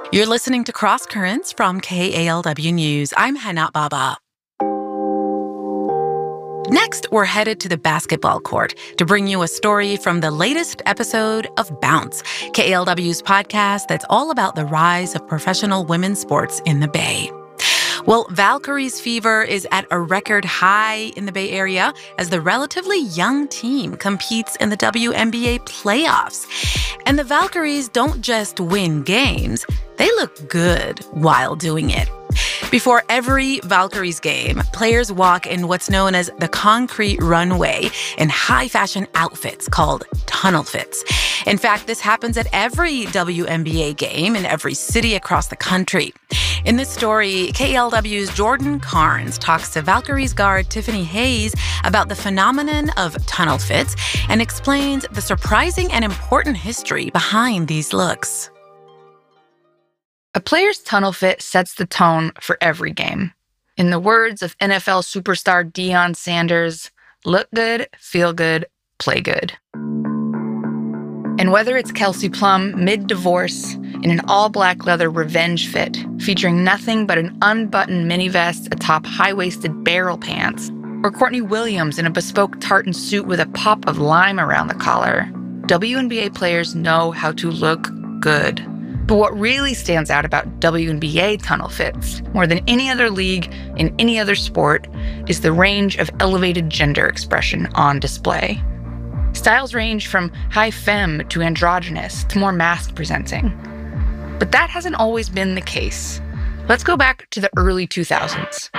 You're listening to Cross Currents from KALW News. I'm Hana Baba. Next, we're headed to the basketball court to bring you a story from the latest episode of Bounce, KALW's podcast that's all about the rise of professional women's sports in the Bay. Well, Valkyries fever is at a record high in the Bay Area as the relatively young team competes in the WNBA playoffs. And the Valkyries don't just win games, they look good while doing it. Before every Valkyries game, players walk in what's known as the concrete runway in high-fashion outfits called tunnel fits. In fact, this happens at every WNBA game in every city across the country. In this story, KALW's Jordan Carnes talks to Valkyries guard Tiffany Hayes about the phenomenon of tunnel fits and explains the surprising and important history behind these looks. A player's tunnel fit sets the tone for every game. In the words of NFL superstar Deion Sanders, look good, feel good, play good. And whether it's Kelsey Plum mid-divorce in an all-black leather revenge fit featuring nothing but an unbuttoned mini vest atop high-waisted barrel pants, or Courtney Williams in a bespoke tartan suit with a pop of lime around the collar, WNBA players know how to look good. But what really stands out about WNBA tunnel fits, more than any other league in any other sport, is the range of elevated gender expression on display. Styles range from high femme to androgynous to more masc presenting. But that hasn't always been the case. Let's go back to the early 2000s.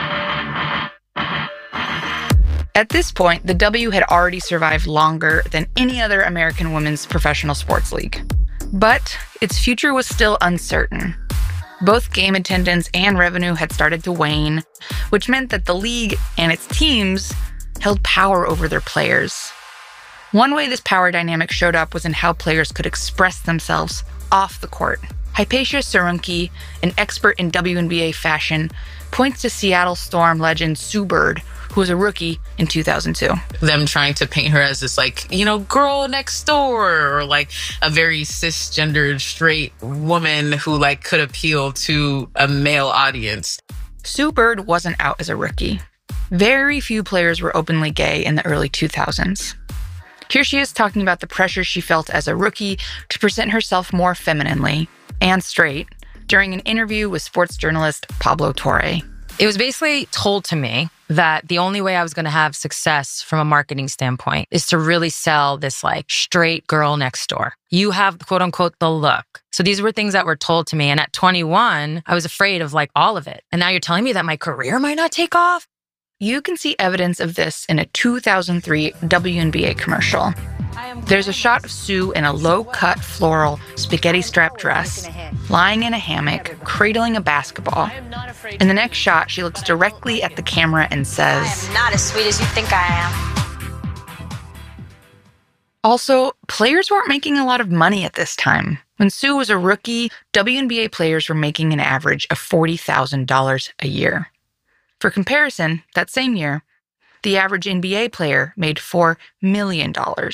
At this point, the W had already survived longer than any other American women's professional sports league. But its future was still uncertain. Both game attendance and revenue had started to wane, which meant that the league and its teams held power over their players. One way this power dynamic showed up was in how players could express themselves off the court. Hypatia Soronki, an expert in WNBA fashion, points to Seattle Storm legend Sue Bird, who was a rookie in 2002. Them trying to paint her as this, girl next door, or a very cisgendered straight woman who could appeal to a male audience. Sue Bird wasn't out as a rookie. Very few players were openly gay in the early 2000s. Here she is talking about the pressure she felt as a rookie to present herself more femininely and straight during an interview with sports journalist Pablo Torre. It was basically told to me that the only way I was going to have success from a marketing standpoint is to really sell this straight girl next door. You have quote unquote the look. So these were things that were told to me. And at 21, I was afraid of all of it. And now you're telling me that my career might not take off? You can see evidence of this in a 2003 WNBA commercial. There's a shot of Sue in a low-cut floral spaghetti-strap dress, lying in a hammock, cradling a basketball. In the next shot, she looks directly at the camera and says, "I am not as sweet as you think I am." Also, players weren't making a lot of money at this time. When Sue was a rookie, WNBA players were making an average of $40,000 a year. For comparison, that same year, the average NBA player made $4 million.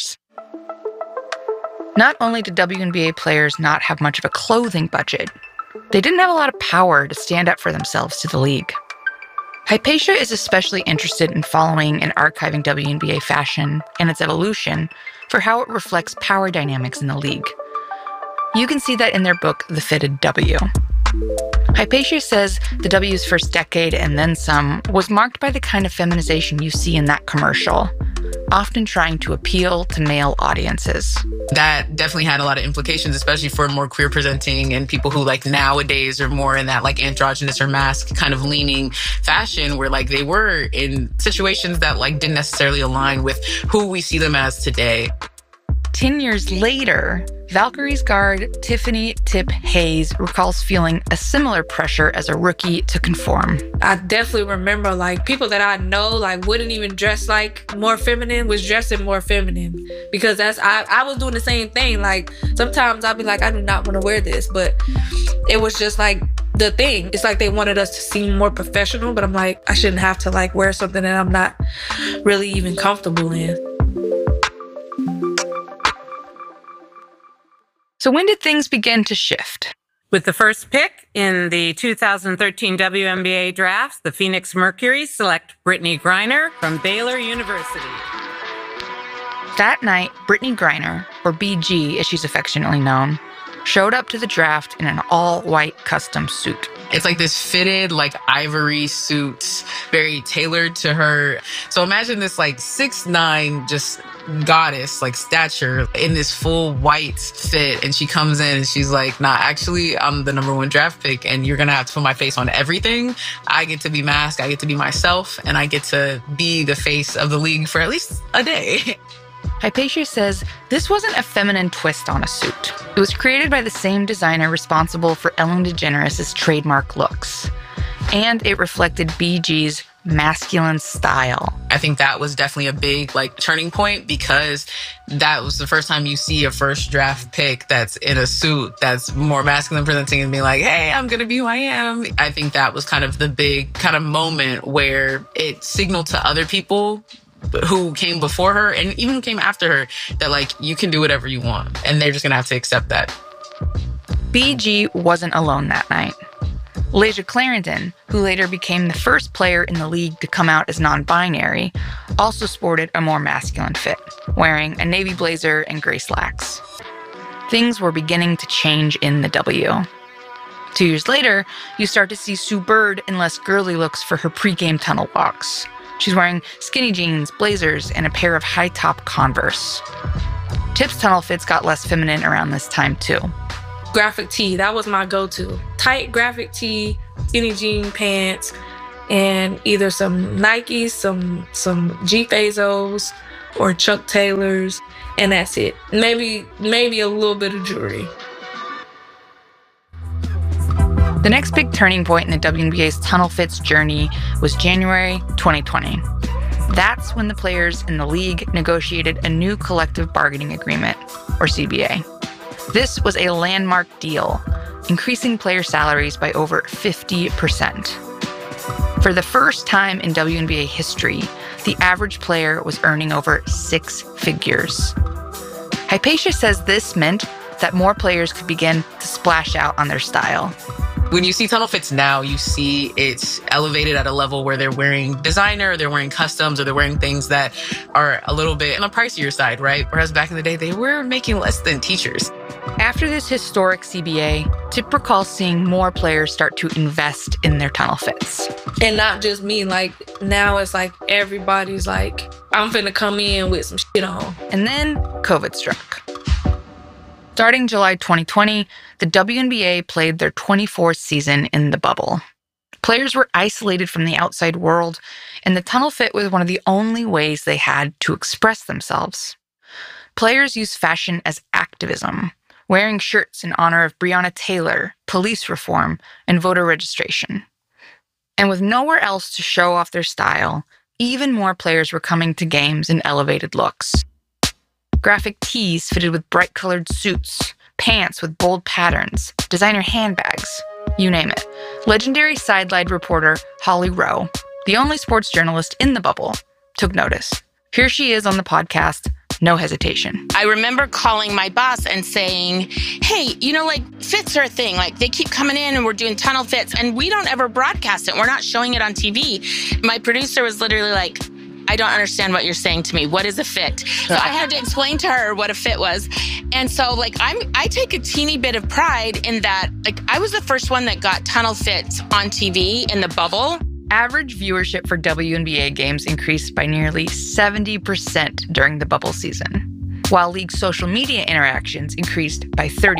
Not only did WNBA players not have much of a clothing budget, they didn't have a lot of power to stand up for themselves to the league. Hypatia is especially interested in following and archiving WNBA fashion and its evolution for how it reflects power dynamics in the league. You can see that in their book, The Fitted W. Hypatia says the W's first decade and then some was marked by the kind of feminization you see in that commercial, often trying to appeal to male audiences. That definitely had a lot of implications, especially for more queer presenting and people who nowadays are more in that androgynous or masc kind of leaning fashion, where they were in situations that didn't necessarily align with who we see them as today. 10 years later, Valkyries guard Tiffany "Tip" Hayes recalls feeling a similar pressure as a rookie to conform. I definitely remember people that I know wouldn't even dress more feminine was dressing more feminine, because I was doing the same thing. Sometimes I'd be I do not want to wear this, but it was just the thing. It's they wanted us to seem more professional, but I'm I shouldn't have to wear something that I'm not really even comfortable in. So when did things begin to shift? With the first pick in the 2013 WNBA draft, the Phoenix Mercury select Brittney Griner from Baylor University. That night, Brittney Griner, or BG as she's affectionately known, showed up to the draft in an all-white custom suit. It's like this fitted, like ivory suit, very tailored to her. So imagine this like 6'9", just goddess, like stature in this full white fit. And she comes in and she's like, nah, actually, I'm the number 1 draft pick and you're going to have to put my face on everything. I get to be masked. I get to be myself and I get to be the face of the league for at least a day. Hypatia says this wasn't a feminine twist on a suit. It was created by the same designer responsible for Ellen DeGeneres' trademark looks. And it reflected BG's masculine style. I think that was definitely a big turning point because that was the first time you see a first draft pick that's in a suit that's more masculine presenting and being like, hey, I'm going to be who I am. I think that was kind of the big kind of moment where it signaled to other people who came before her and even who came after her that you can do whatever you want and they're just gonna have to accept that. BG wasn't alone that night. Layshia Clarendon, who later became the first player in the league to come out as non-binary, also sported a more masculine fit, wearing a navy blazer and gray slacks. Things were beginning to change in the W. 2 years later, you start to see Sue Bird in less girly looks for her pregame tunnel walks. She's wearing skinny jeans, blazers, and a pair of high-top Converse. Tip's tunnel fits got less feminine around this time, too. Graphic tee, that was my go-to. Tight graphic tee, skinny jean pants, and either some Nikes, some G Fazos, or Chuck Taylors, and that's it. Maybe a little bit of jewelry. The next big turning point in the WNBA's tunnel fits journey was January 2020. That's when the players in the league negotiated a new collective bargaining agreement, or CBA. This was a landmark deal, increasing player salaries by over 50%. For the first time in WNBA history, the average player was earning over 6 figures. Hypatia says this meant that more players could begin to splash out on their style. When you see tunnel fits now, you see it's elevated at a level where they're wearing designer, they're wearing customs, or they're wearing things that are a little bit on the pricier side, right? Whereas back in the day, they were making less than teachers. After this historic CBA, Tip recalls seeing more players start to invest in their tunnel fits. And not just me, now it's everybody's I'm finna come in with some shit on. And then COVID struck. Starting July 2020, the WNBA played their 24th season in the bubble. Players were isolated from the outside world, and the tunnel fit was one of the only ways they had to express themselves. Players used fashion as activism, wearing shirts in honor of Breonna Taylor, police reform, and voter registration. And with nowhere else to show off their style, even more players were coming to games in elevated looks. Graphic tees fitted with bright-colored suits, pants with bold patterns, designer handbags, you name it. Legendary sideline reporter Holly Rowe, the only sports journalist in the bubble, took notice. Here she is on the podcast, No Hesitation. I remember calling my boss and saying, hey, fits are a thing. They keep coming in and we're doing tunnel fits and we don't ever broadcast it. We're not showing it on TV. My producer was literally like, I don't understand what you're saying to me. What is a fit? So I had to explain to her what a fit was. And so I take a teeny bit of pride in that. I was the first one that got tunnel fits on TV in the bubble. Average viewership for WNBA games increased by nearly 70% during the bubble season, while league social media interactions increased by 30%.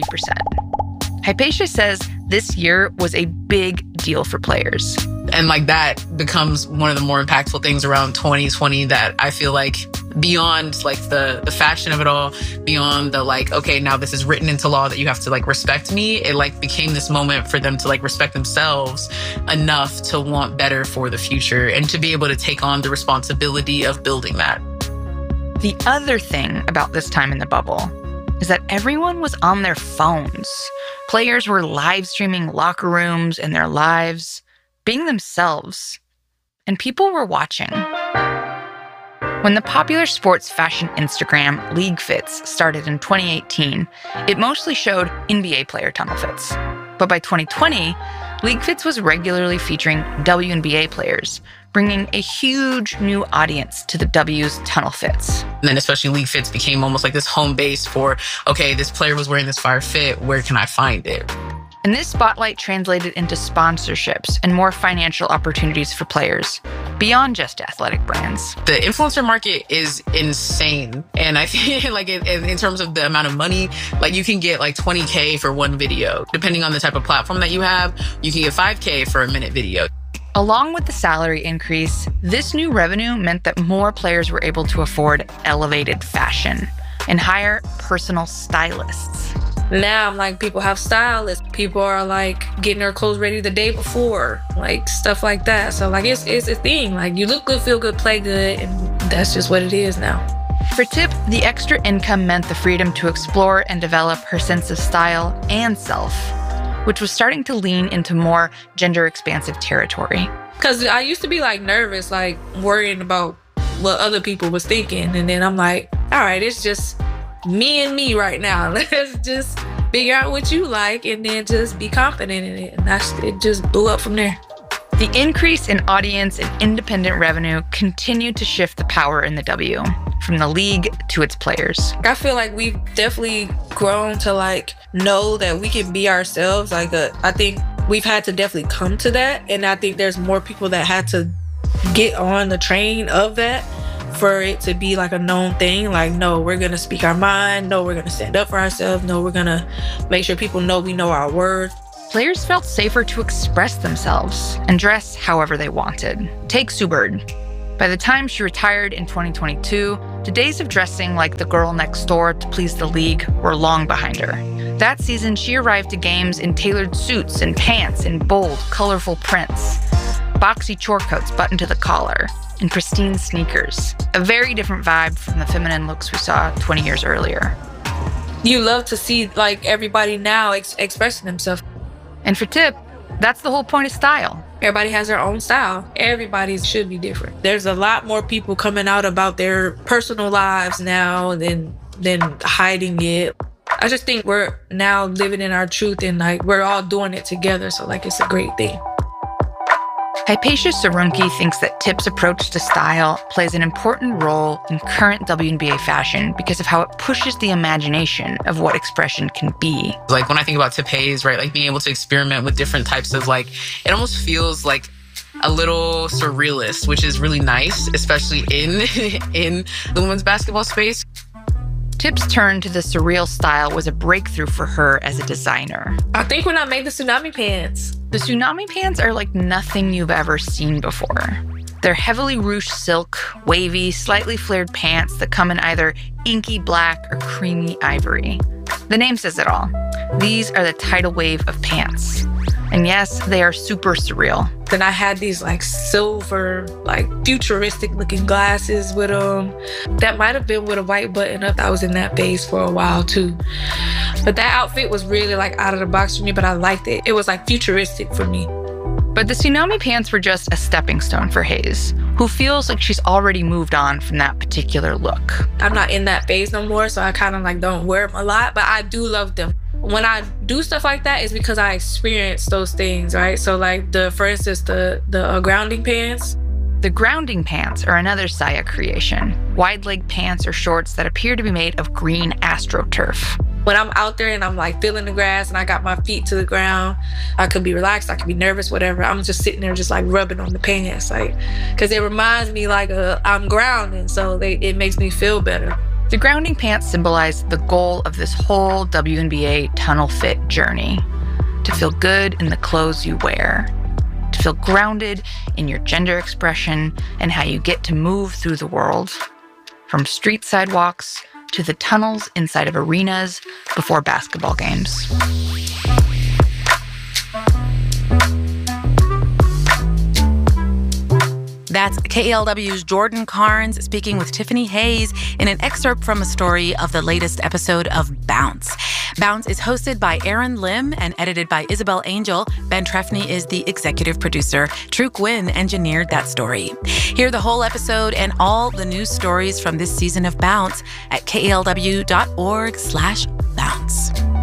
Hypatia says this year was a big deal for players. And that becomes one of the more impactful things around 2020 that I feel beyond the fashion of it all, beyond the okay, now this is written into law that you have to respect me. It became this moment for them to respect themselves enough to want better for the future and to be able to take on the responsibility of building that. The other thing about this time in the bubble is that everyone was on their phones. Players were live streaming locker rooms and their lives, being themselves, and people were watching. When the popular sports fashion Instagram League Fits started in 2018, it mostly showed NBA player tunnel fits. But by 2020, League Fits was regularly featuring WNBA players, bringing a huge new audience to the W's tunnel fits. And then especially League Fits became almost like this home base for, okay, this player was wearing this fire fit, where can I find it? And this spotlight translated into sponsorships and more financial opportunities for players, beyond just athletic brands. The influencer market is insane. And I think like in terms of the amount of money, like you can get like $20K for one video. Depending on the type of platform that you have, you can get $5K for a minute video. Along with the salary increase, this new revenue meant that more players were able to afford elevated fashion and hire personal stylists. Now I'm like, people have stylists. People are like getting their clothes ready the day before, like stuff like that. So like it's a thing. Like you look good, feel good, play good, and that's just what it is now. For Tip, the extra income meant the freedom to explore and develop her sense of style and self, which was starting to lean into more gender-expansive territory. Because I used to be like nervous, like worrying about what other people was thinking. And then I'm like, all right, it's just me and me right now. Let's just figure out what you like and then just be confident in it. And it just blew up from there. The increase in audience and independent revenue continued to shift the power in the W, from the league to its players. I feel like we've definitely grown to like know that we can be ourselves. Like I think we've had to definitely come to that. And I think there's more people that had to get on the train of that for it to be like a known thing. Like, no, we're going to speak our mind. No, we're going to stand up for ourselves. No, we're going to make sure people know we know our worth. Players felt safer to express themselves and dress however they wanted. Take Sue Bird. By the time she retired in 2022, the days of dressing like the girl next door to please the league were long behind her. That season, she arrived to games in tailored suits and pants in bold, colorful prints, boxy chore coats buttoned to the collar, and pristine sneakers. A very different vibe from the feminine looks we saw 20 years earlier. You love to see like everybody now expressing themselves. And for Tip, that's the whole point of style. Everybody has their own style. Everybody should be different. There's a lot more people coming out about their personal lives now than hiding it. I just think we're now living in our truth and like we're all doing it together. So like it's a great thing. Hypatia Sarunki thinks that Tip's approach to style plays an important role in current WNBA fashion because of how it pushes the imagination of what expression can be. Like when I think about Tip Hayes, right, like being able to experiment with different types of like, it almost feels like a little surrealist, which is really nice, especially in the women's basketball space. Tip's turn to the surreal style was a breakthrough for her as a designer. I think when I made the tsunami pants. The tsunami pants are like nothing you've ever seen before. They're heavily ruched silk, wavy, slightly flared pants that come in either inky black or creamy ivory. The name says it all. These are the tidal wave of pants. And yes, they are super surreal. Then I had these like silver, like futuristic looking glasses with them. That might have been with a white button up. I was in that phase for a while too. But that outfit was really like out of the box for me, but I liked it. It was like futuristic for me. But the tsunami pants were just a stepping stone for Hayes, who feels like she's already moved on from that particular look. I'm not in that phase no more, so I kind of like don't wear them a lot, but I do love them. When I do stuff like that, it's because I experience those things, right? So like for instance, the grounding pants. The grounding pants are another Saya creation. Wide leg pants or shorts that appear to be made of green AstroTurf. When I'm out there and I'm like feeling the grass and I got my feet to the ground, I could be relaxed, I could be nervous, whatever. I'm just sitting there just like rubbing on the pants, like, because it reminds me like I'm grounding, so it makes me feel better. The grounding pants symbolize the goal of this whole WNBA tunnel fit journey. To feel good in the clothes you wear. To feel grounded in your gender expression and how you get to move through the world. From street sidewalks to the tunnels inside of arenas before basketball games. That's KALW's Jordan Carnes speaking with Tiffany Hayes in an excerpt from a story of the latest episode of Bounce. Bounce is hosted by Aaron Lim and edited by Isabel Angel. Ben Trefny is the executive producer. True Gwynn engineered that story. Hear the whole episode and all the news stories from this season of Bounce at kalw.org/bounce.